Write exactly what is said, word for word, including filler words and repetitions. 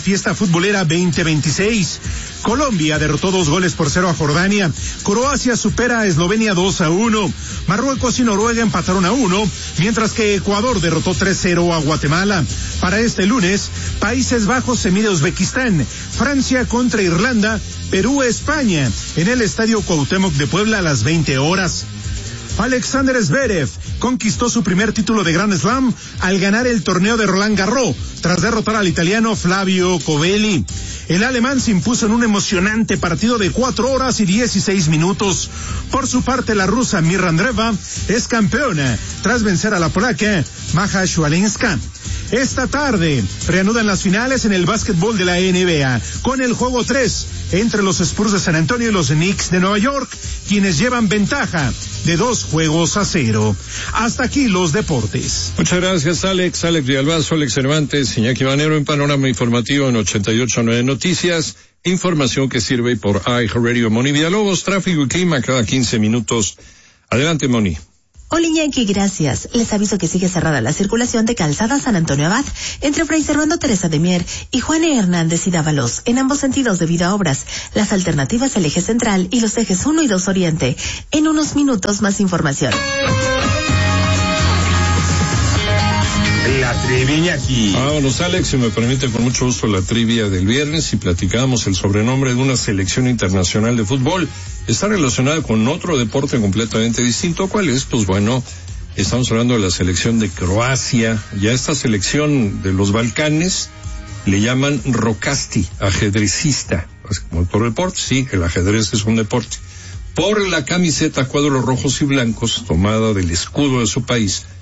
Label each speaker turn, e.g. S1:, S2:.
S1: fiesta futbolera veinte veintiséis. Colombia derrotó dos goles por cero a Jordania. Croacia supera a Eslovenia dos a uno. Marruecos y Noruega empataron a uno, mientras que Ecuador derrotó tres cero a Guatemala. Para este lunes, Países Bajos se mide a Uzbekistán, Francia contra Irlanda, Perú España, en el Estadio Cuauhtémoc de Puebla a las veinte horas. Alexander Zverev conquistó su primer título de Grand Slam al ganar el torneo de Roland Garros, tras derrotar al italiano Flavio Covelli. El alemán se impuso en un emocionante partido de cuatro horas y dieciséis minutos. Por su parte, la rusa Mirra Andreeva es campeona tras vencer a la polaca Maja Swiatek. Esta tarde reanudan las finales en el básquetbol de la N B A, con el juego tres entre los Spurs de San Antonio y los Knicks de Nueva York, quienes llevan ventaja de dos juegos a cero. Hasta aquí los deportes.
S2: Muchas gracias, Alex. Alex Villalbazo, Alex Cervantes, Iñaki Manero en Panorama Informativo en ochenta y ocho punto nueve Noticias. Información que sirve por iHeartRadio. Moni Villalobos, tráfico y clima cada quince minutos. Adelante, Moni.
S3: Hola, Iñaki, gracias. Les aviso que sigue cerrada la circulación de Calzada San Antonio Abad entre Fray Servando Teresa de Mier y Juan E. Hernández y Dávalos, en ambos sentidos debido a obras. Las alternativas el eje central y los ejes uno y dos Oriente. En unos minutos más información.
S4: La trivia aquí.
S2: Vámonos, Alex, si me permite, con mucho gusto la trivia del viernes, y platicamos el sobrenombre de una selección internacional de fútbol. Está relacionada con otro deporte completamente distinto. ¿Cuál es? Pues bueno, estamos hablando de la selección de Croacia. Ya esta selección de los Balcanes le llaman rokasti, ajedrecista. Pues como por deporte, sí, el ajedrez es un deporte. Por la camiseta cuadros rojos y blancos, tomada del escudo de su país,